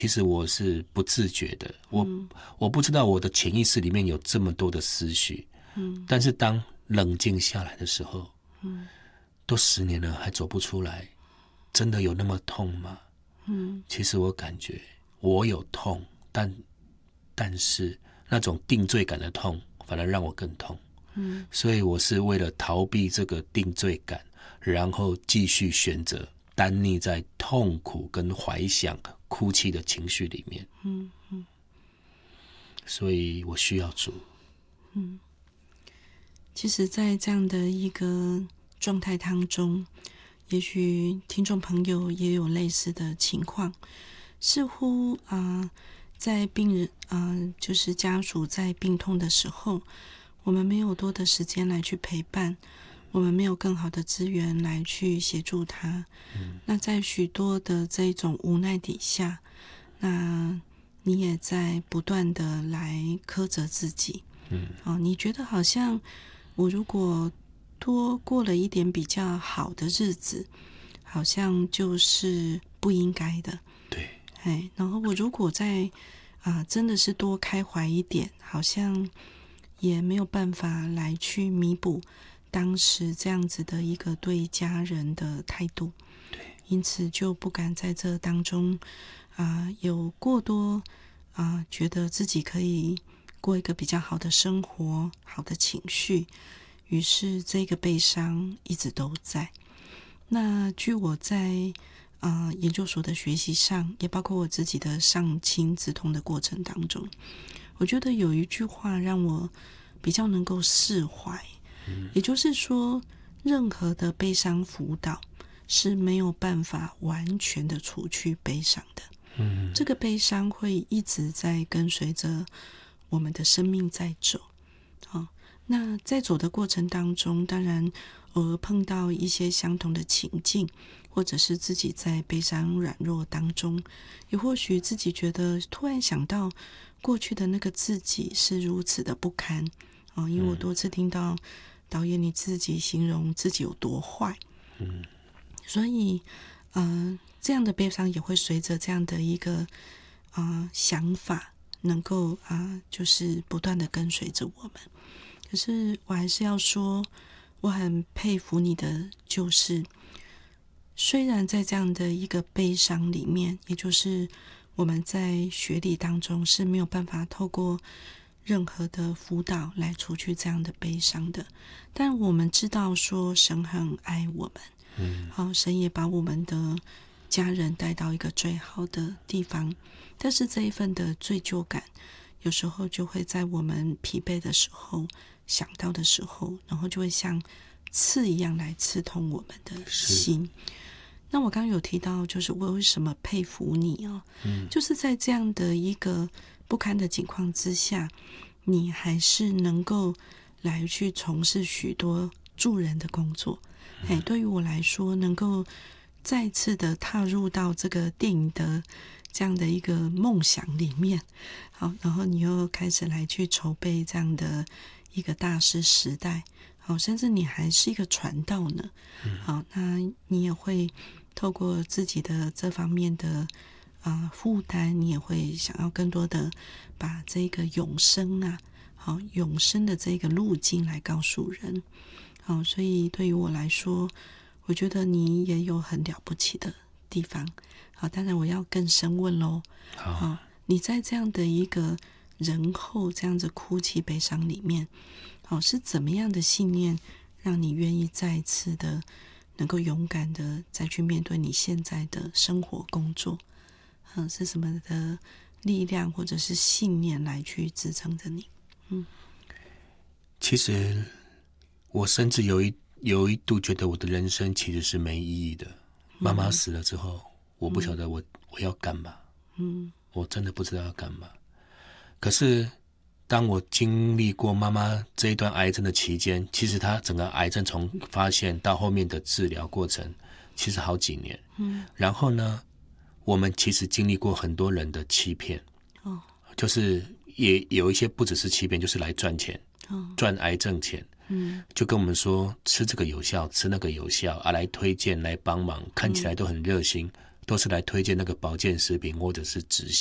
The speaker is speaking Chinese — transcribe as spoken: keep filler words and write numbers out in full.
其实我是不自觉的，我、嗯、我不知道我的潜意识里面有这么多的思绪，嗯，但是当冷静下来的时候，嗯，都十年了还走不出来，真的有那么痛吗？嗯，其实我感觉我有痛，但但是那种定罪感的痛，反而让我更痛。嗯，所以我是为了逃避这个定罪感，然后继续选择单溺在痛苦跟怀想、哭泣的情绪里面。嗯嗯，所以我需要主。 嗯，其实，在这样的一个状态当中，也许听众朋友也有类似的情况，似乎啊、呃，在病人啊、呃，就是家属在病痛的时候，我们没有多的时间来去陪伴，我们没有更好的资源来去协助他。嗯、那在许多的这种无奈底下，那你也在不断的来苛责自己。嗯，哦，你觉得好像我如果多过了一点比较好的日子，好像就是不应该的。 对， 哎，然后我如果再啊、呃，真的是多开怀一点，好像也没有办法来去弥补当时这样子的一个对家人的态度。 对， 因此就不敢在这当中啊、呃，有过多啊、呃，觉得自己可以过一个比较好的生活，好的情绪，于是这个悲伤一直都在。那据我在呃研究所的学习上，也包括我自己的上亲子通的过程当中，我觉得有一句话让我比较能够释怀，嗯、也就是说，任何的悲伤辅导是没有办法完全的除去悲伤的。嗯，这个悲伤会一直在跟随着我们的生命在走。哦，那在走的过程当中，当然偶尔碰到一些相同的情境，或者是自己在悲伤软弱当中，也或许自己觉得突然想到过去的那个自己是如此的不堪。哦，因为我多次听到导演你自己形容自己有多坏。嗯，所以呃，这样的悲伤也会随着这样的一个呃想法能够啊、呃，就是不断的跟随着我们。可是我还是要说，我很佩服你的，就是虽然在这样的一个悲伤里面，也就是我们在学理当中是没有办法透过任何的辅导来除去这样的悲伤的，但我们知道说神很爱我们，嗯，好，神也把我们的家人带到一个最好的地方，但是这一份的罪疚感，有时候就会在我们疲惫的时候想到的时候，然后就会像刺一样来刺痛我们的心。那我刚刚有提到，就是我为什么佩服你哦，嗯，就是在这样的一个不堪的情况之下，你还是能够来去从事许多助人的工作。哎、嗯，对于我来说，能够再次的踏入到这个电影的这样的一个梦想里面，好，然后你又开始来去筹备这样的一个大师时代，好，甚至你还是一个传道呢，好，那你也会透过自己的这方面的啊、呃、负担，你也会想要更多的把这个永生啊，好，永生的这个路径来告诉人，好，所以对于我来说，我觉得你也有很了不起的地方。好，当然我要更深问咯，好，好，你在这样的一个人后这样子哭泣悲伤里面，好，是怎么样的信念让你愿意再一次的能够勇敢的再去面对你现在的生活工作？嗯，是什么的力量或者是信念来去支撑着你？嗯， 其实我甚至有一有一度觉得我的人生其实是没意义的。妈妈死了之后，我不晓得我、嗯、我要干嘛，嗯，我真的不知道要干嘛。可是当我经历过妈妈这一段癌症的期间，其实她整个癌症从发现到后面的治疗过程，其实好几年，嗯，然后呢，我们其实经历过很多人的欺骗，哦，就是也有一些不只是欺骗，就是来赚钱，哦，赚癌症钱。嗯，就跟我们说吃这个有效，吃那个有效啊，来推荐来帮忙，看起来都很热心，嗯， 都是来推荐那个保健食品或者是直销。